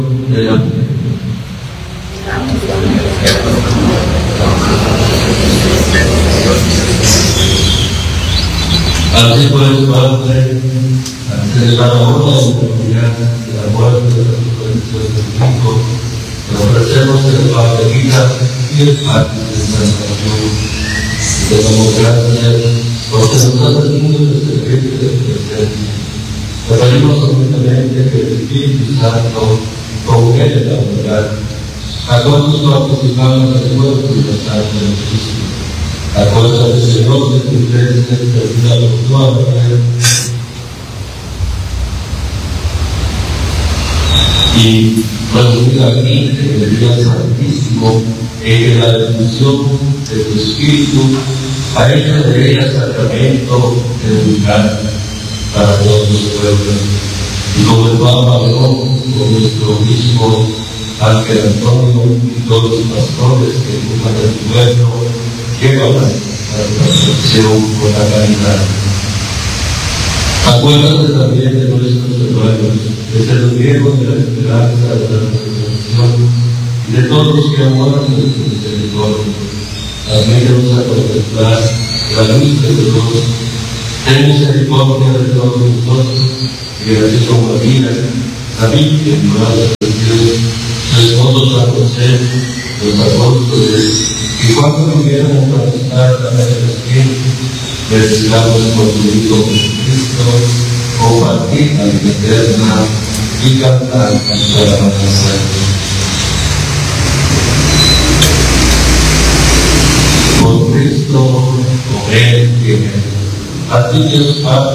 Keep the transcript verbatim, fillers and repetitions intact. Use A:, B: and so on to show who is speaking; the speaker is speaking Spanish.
A: de la así pues, Padre, ante la hora de oportunidad de la muerte de la resurrección del Hijo, te ofrecemos el pan de vida y el pan de salvación. Te damos gracias porque nos has venido el secreto de tu presencia. Te pedimos humildemente que el Espíritu Santo congrede la verdad a todos los participamos del cuerpo y la sangre de Cristo. A causa del Señor de tu iglesia, termina los nuevos y reunida aquí en el día santísimo, en la bendición de tu Espíritu, ha hecho de ella sacramento educar para todos los pueblos. Y como el Papa León, con nuestro obispo Ángel Antonio y todos los pastores que ocupan el pueblo, llevan a la perfección con la caridad. Acuérdate también de nuestros hermanos que se reunieron de la esperanza de la resurrección y de todos los que aguardan de tu misericordia. Admítanos a contemplar la luz de Dios. Ten misericordia de todos nosotros y gracias a María, la Virgen Madre de Dios, su esposo San José, los apóstoles, y cuando vivieron para estar también en el cielo, recibamos por tu Hijo Jesucristo, compartir la vida eterna y cantar para la por Cristo, con Él y en Él. A ti Dios Padre,